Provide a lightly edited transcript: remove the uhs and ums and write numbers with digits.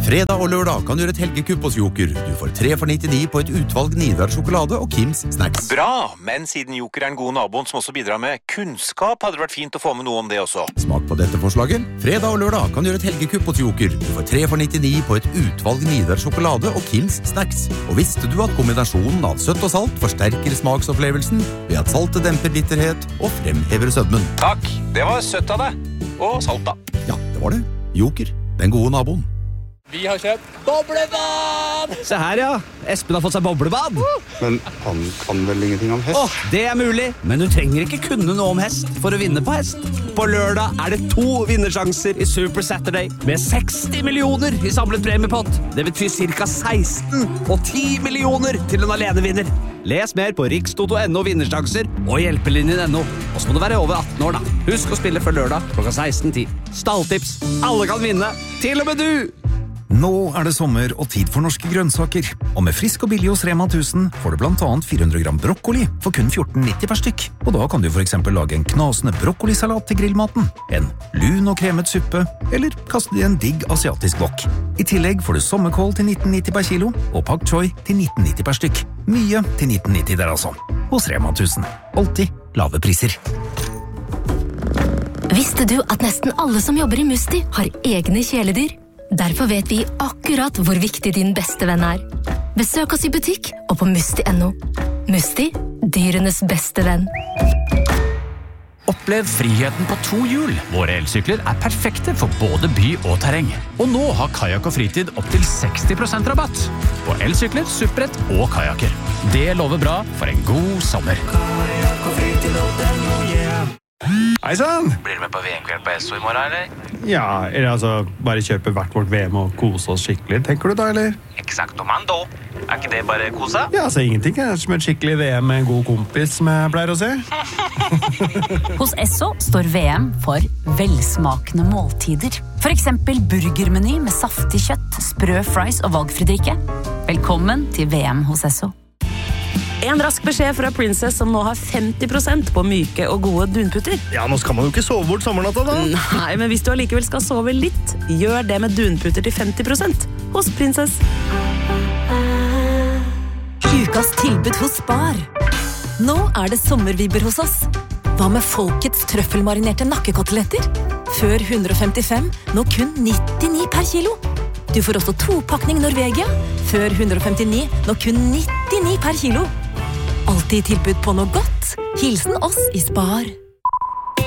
Fredag og lørdag kan du gjøre et helgekupp hos Joker. Du får 3 for 99 på et utvalg Nidar sjokolade og Kims snacks. Bra, men siden Joker den gode naboen som også bidrar med kunnskap, hadde det vært fint å få med noe om det også. Smak på dette forslaget. Fredag og lørdag kan du gjøre et helgekupp hos Joker. Du får 3 for 99 på et utvalg Nidar sjokolade og Kims snacks. Og visste du at kombinasjonen av søtt og salt forsterker smaksopplevelsen ved at saltet demper bitterhet og fremhever sødmen? Takk, det var søtt av deg. Og salt da. Ja, det var det. Joker, den gode naboen. Vi har kjøpt boblebad! Se her, ja. Espen har fått seg boblebad. Men han kan vel ingenting om hest? Det er mulig, men du trenger ikke kunne noe om hest for å vinne på hest. På lørdag er det 2 vinnersjanser i Super Saturday med 60 millioner i samlet premiepott. Det betyr ca. 16 og 10 millioner til en alenevinner. Les mer på rikstoto.no vinnersjanser og hjelpelinjen.no. Og så må du være over 18 år da. Husk å spille før lørdag klokka 16:10. Stalltips. Alle kan vinne. Til og med du! Nå er det sommer og tid for norske grønnsaker. Og med frisk og billig hos Rema 1000 får du blant annet 400 gram brokkoli for kun 14,90 per stykk. Og da kan du for eksempel lage en knasende brokkolisalat til grillmaten, en lun og kremet suppe, eller kaste i en digg asiatisk wok. I tillegg får du sommerkål til 19,90 per kilo, og pak choi til 19,90 per stykk. Mye til 19,90 der altså. Hos Rema 1000. Alltid lave priser. Visste du at nesten alle som jobber i Musti har egne kjæledyr? Derfor vet vi akkurat hvor viktig din beste venn er. Besøk oss i butikk og på musti.no. Musti, dyrenes beste venn. Opplev friheten på 2 hjul. Våre elsykler er perfekte for både by og terreng. Og nå har Kajakk og Fritid opp til 60% rabatt på elsykler, supprett og kajakker. Det lover bra for en god sommer. Kajakk og Fritid.no, yeah. Hei sann! Blir du med på VM-kveld på Esso i morgen, eller? Ja, eller altså, bare kjøpe hvert vårt VM og kose oss skikkelig, tenker du da, eller? Exactomando. Er ikke det bare kose? Ja, altså ingenting er som et skikkelig VM med en god kompis, som jeg pleier å si. Hos Esso står VM for velsmakende måltider. For eksempel burgermeny med saftig kjøtt, sprø fries og valgfri drikke. Velkommen til VM hos Esso. En rask beskjed fra Princess som nå har 50% på myke og gode dunputter. Ja, nå skal man jo ikke sove bort sommernatta da. Nei, men hvis du allikevel skal sove litt, gjør det med dunputter til 50% hos Princess. Ukas tilbud hos Spar. Nå er det sommervibber hos oss. Hva med folkets trøffelmarinerte nakkekoteletter? Før 155, nå kun 99 per kilo. Du får også 2-pakning Norvegia. Før 159, nå kun 99 per kilo. Alltid tilbud på noe godt. Hilsen oss i Spar.